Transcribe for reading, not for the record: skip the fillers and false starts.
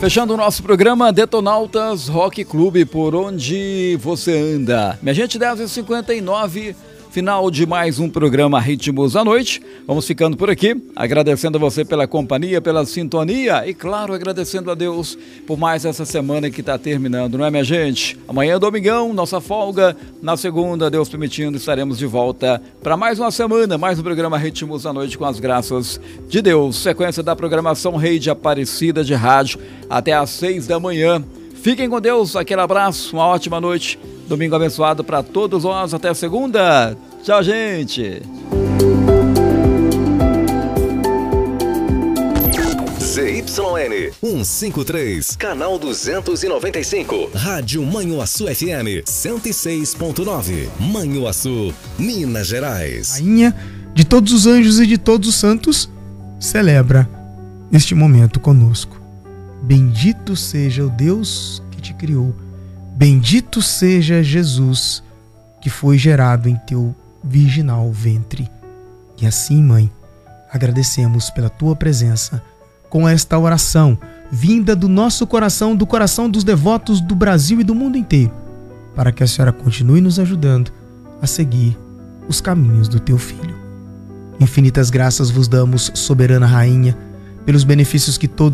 Fechando o nosso programa Detonautas Rock Clube, por onde você anda. Minha gente, 10h59, final de mais um programa Ritmos da Noite. Vamos ficando por aqui, agradecendo a você pela companhia, pela sintonia e, claro, agradecendo a Deus por mais essa semana que está terminando, não é, minha gente? Amanhã é domingão, nossa folga. Na segunda, Deus permitindo, estaremos de volta para mais uma semana, mais um programa Ritmos da Noite com as graças de Deus. Sequência da programação Rede Aparecida de Rádio até às 6 da manhã. Fiquem com Deus, aquele abraço, uma ótima noite. Domingo abençoado para todos nós. Até segunda. Tchau, gente. ZYN 153, canal 295. Rádio Manhuaçu FM 106.9. Manhuaçu, Minas Gerais. Rainha de todos os anjos e de todos os santos, celebra este momento conosco. Bendito seja o Deus que te criou. Bendito seja Jesus, que foi gerado em teu virginal ventre. E assim, Mãe, agradecemos pela tua presença com esta oração, vinda do nosso coração, do coração dos devotos do Brasil e do mundo inteiro, para que a Senhora continue nos ajudando a seguir os caminhos do teu Filho. Infinitas graças vos damos, soberana Rainha, pelos benefícios que todos